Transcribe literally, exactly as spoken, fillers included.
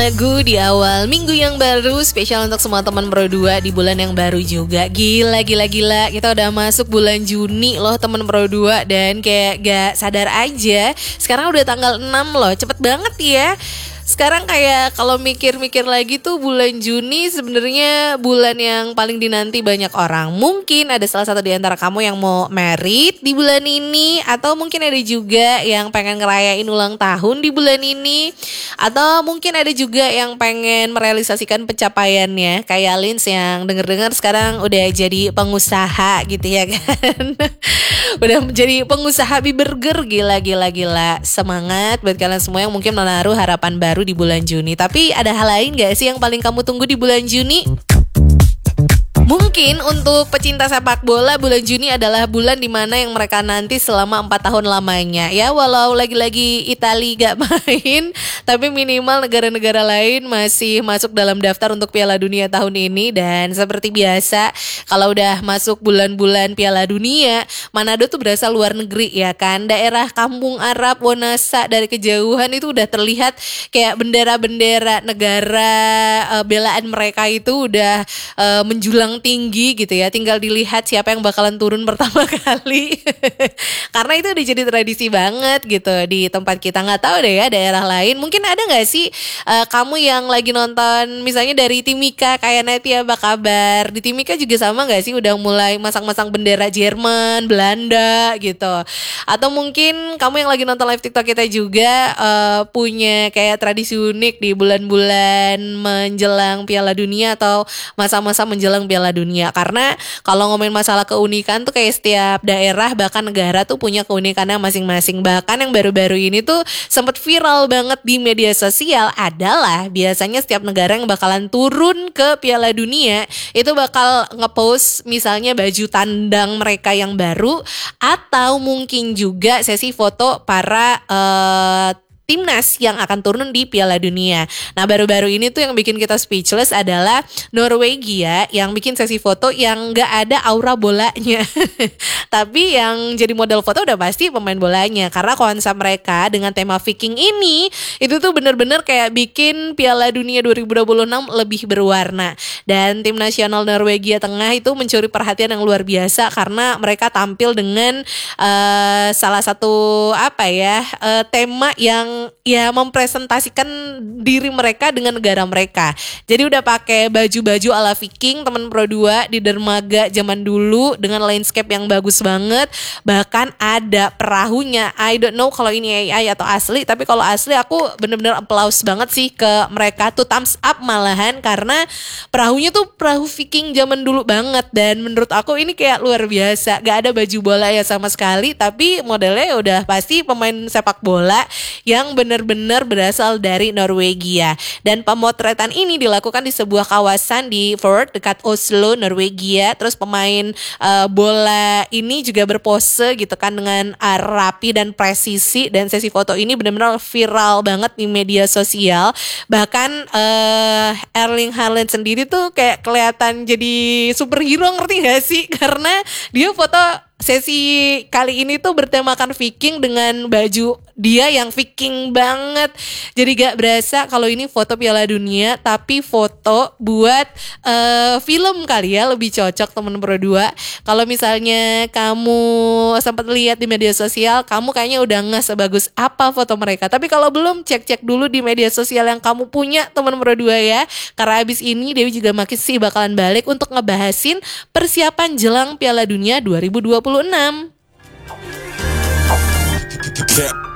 Lagu di awal minggu yang baru, spesial untuk semua teman Pro dua di bulan yang baru juga. Gila, gila, gila. Kita udah masuk bulan Juni loh teman Pro dua. Dan kayak gak sadar aja, sekarang udah tanggal enam loh. Cepet banget ya. Sekarang kayak kalau mikir-mikir lagi tuh bulan Juni sebenarnya bulan yang paling dinanti banyak orang. Mungkin ada salah satu di antara kamu yang mau married di bulan ini, atau mungkin ada juga yang pengen ngerayain ulang tahun di bulan ini, atau mungkin ada juga yang pengen merealisasikan pencapaiannya. Kayak Lins yang denger-dengar sekarang udah jadi pengusaha gitu ya kan. Udah menjadi pengusaha mie burger. Gila, gila, gila. Semangat buat kalian semua yang mungkin menaruh harapan baru di bulan Juni. Tapi ada hal lain gak sih yang paling kamu tunggu di bulan Juni? Mungkin untuk pecinta sepak bola, bulan Juni adalah bulan dimana yang mereka nanti selama empat tahun lamanya. Ya walau lagi-lagi Itali gak main, tapi minimal negara-negara lain masih masuk dalam daftar untuk Piala Dunia tahun ini. Dan seperti biasa, kalau udah masuk bulan-bulan Piala Dunia, Manado tuh berasa luar negeri ya kan. Daerah kampung Arab Wonasa dari kejauhan itu udah terlihat kayak bendera-bendera negara uh, belaan mereka itu udah uh, menjulang tinggi gitu ya. Tinggal dilihat siapa yang bakalan turun pertama kali. Karena itu udah jadi tradisi banget gitu di tempat kita. Nggak tahu deh ya daerah lain. Mungkin ada nggak sih uh, kamu yang lagi nonton misalnya dari Timika kayak Neti, apa kabar? Di Timika juga sama nggak sih udah mulai masang-masang bendera Jerman, Belanda gitu. Atau mungkin kamu yang lagi nonton live TikTok kita juga uh, punya kayak tradisi unik di bulan-bulan menjelang Piala Dunia atau masa-masa menjelang Piala Dunia. Karena kalau ngomongin masalah keunikan tuh kayak setiap daerah bahkan negara tuh punya keunikannya masing-masing. Bahkan yang baru-baru ini tuh sempat viral banget di media sosial adalah biasanya setiap negara yang bakalan turun ke Piala Dunia itu bakal ngepost misalnya baju tandang mereka yang baru, atau mungkin juga sesi foto para uh, timnas yang akan turun di Piala Dunia. Nah baru-baru ini tuh yang bikin kita speechless adalah Norwegia yang bikin sesi foto yang gak ada aura bolanya. Tapi yang jadi model foto udah pasti pemain bolanya. Karena konsep mereka dengan tema Viking ini itu tuh bener-bener kayak bikin Piala Dunia dua ribu dua puluh enam lebih berwarna. Dan tim nasional Norwegia Tengah itu mencuri perhatian yang luar biasa karena mereka tampil dengan uh, salah satu apa ya uh, tema yang ya mempresentasikan diri mereka dengan negara mereka. Jadi udah pakai baju-baju ala Viking teman Pro dua di dermaga zaman dulu dengan landscape yang bagus banget. Bahkan ada perahunya. I don't know kalau ini A I atau asli, tapi kalau asli aku bener-bener applause banget sih ke mereka tuh, thumbs up malahan, karena perahunya tuh perahu Viking zaman dulu banget. Dan menurut aku ini kayak luar biasa. Gak ada baju bola ya sama sekali, tapi modelnya udah pasti pemain sepak bola yang benar-benar berasal dari Norwegia. Dan pemotretan ini dilakukan di sebuah kawasan di Førde dekat Oslo, Norwegia. Terus pemain uh, bola ini juga berpose gitu kan dengan uh, rapi dan presisi. Dan sesi foto ini benar-benar viral banget di media sosial. Bahkan uh, Erling Haaland sendiri tuh kayak kelihatan jadi superhero, ngerti gak sih? Karena dia foto sesi kali ini tuh bertemakan Viking dengan baju dia yang Viking banget. Jadi gak berasa kalau ini foto Piala Dunia, tapi foto buat uh, film kali ya, lebih cocok temen Pro dua. Kalau misalnya kamu sempat lihat di media sosial, kamu kayaknya udah nggak sebagus apa foto mereka. Tapi kalau belum, cek-cek dulu di media sosial yang kamu punya temen Pro dua ya. Karena abis ini Dewi juga masih bakalan balik untuk ngebahasin persiapan jelang Piala Dunia dua ribu dua puluh enam.